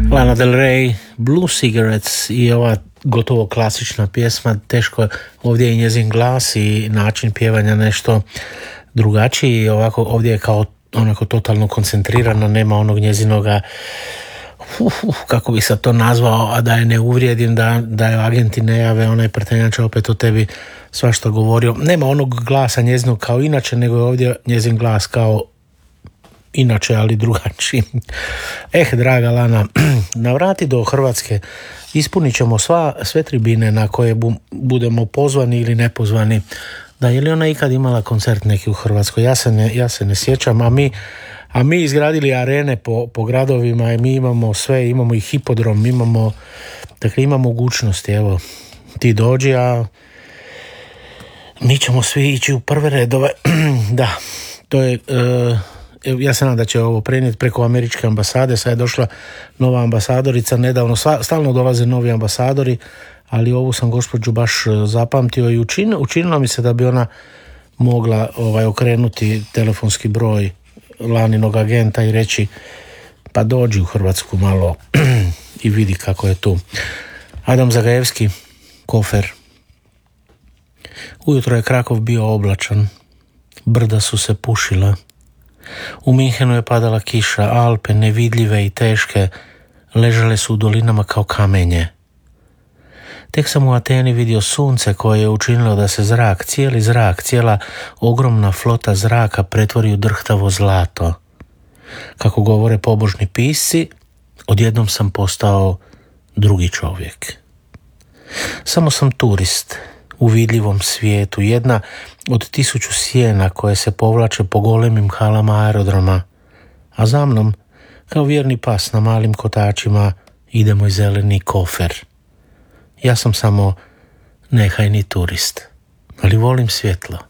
Lana Del Rey, Blue Cigarettes i ova gotovo klasična pjesma, teško ovdje je njezin glas i način pjevanja nešto drugačiji, ovako ovdje je kao onako totalno koncentrirana, nema onog njezinoga kako bi se to nazvao, a da je ne uvrijedim, da je agenti ne jave, onaj prtenjač opet o tebi svašta govorio, nema onog glasa njezinog kao inače, nego je ovdje njezin glas kao inače, ali drugačiji. Draga Lana, navrati do Hrvatske, ispunit ćemo sve tribine na koje budemo pozvani ili nepozvani. Da, je li ona ikad imala koncert neki u Hrvatskoj? Ja se ne sjećam, a mi izgradili arene po gradovima i mi imamo sve, imamo i hipodrom, imamo mogućnosti, evo, ti dođi, a mi ćemo svi ići u prve redove. Da, to je... ja se nadam da će ovo prenijeti preko američke ambasade. Sad je došla nova ambasadorica nedavno, stalno dolaze novi ambasadori, ali ovu sam gospođu baš zapamtio i učinilo mi se da bi ona mogla okrenuti telefonski broj Laninog agenta i reći pa dođi u Hrvatsku malo i vidi kako je tu. Adam Zagajevski, Kofer. Ujutro je Krakov bio oblačan, brda su se pušila. U Minhenu je padala kiša, Alpe, nevidljive i teške, ležale su u dolinama kao kamenje. Tek sam u Ateni vidio sunce koje je učinilo da se cijeli zrak, cijela ogromna flota zraka pretvori u drhtavo zlato. Kako govore pobožni pisci, odjednom sam postao drugi čovjek. Samo sam turist u vidljivom svijetu, jedna od 1000 sjena koje se povlače po golemim halama aerodroma, a za mnom, kao vjerni pas na malim kotačima, ide moj zeleni kofer. Ja sam samo nehajni turist, ali volim svjetlo.